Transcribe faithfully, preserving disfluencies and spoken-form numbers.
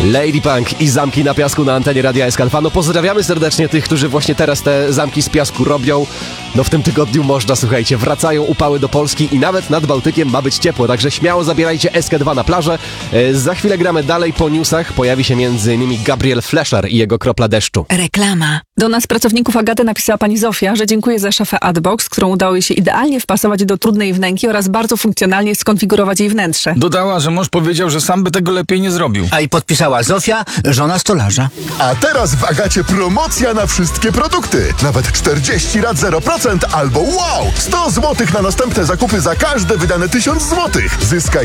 Lady Punk i zamki na piasku na antenie Radia S K Alfa. No pozdrawiamy serdecznie tych, którzy właśnie teraz te zamki z piasku robią. No w tym tygodniu można, słuchajcie, wracają upały do Polski i nawet nad Bałtykiem ma być ciepło, także śmiało zabierajcie S K dwa na plażę. E, za chwilę gramy dalej po newsach. Pojawi się między innymi Gabriel Flesher i jego Kropla deszczu. Reklama. Do nas, pracowników Agaty, napisała pani Zofia, że dziękuję za szafę Adbox, którą udało jej się idealnie wpasować do trudnej wnęki oraz bardzo funkcjonalnie skonfigurować jej wnętrze. Dodała, że mąż powiedział, że sam by tego lepiej nie zrobił. A i podpisała Zofia, żona stolarza. A teraz w Agacie promocja na wszystkie produkty. Nawet czterdzieści lat zero procent albo wow! sto złotych na następne zakupy za każde wydane tysiąc złotych. Zyskaj